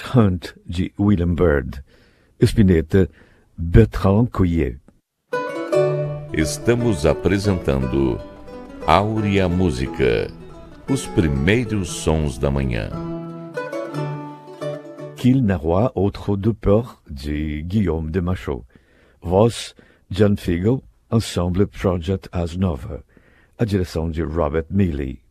Hunt, de William Byrd. Spinetta, Bertrand Couillet. Estamos apresentando Áurea Música, os primeiros sons da manhã. Qu'il Narrois, Outro de Peur, de Guillaume de Machaut. Voz, John Figel, Ensemble Project As Nova. A direção de Robert Mealy.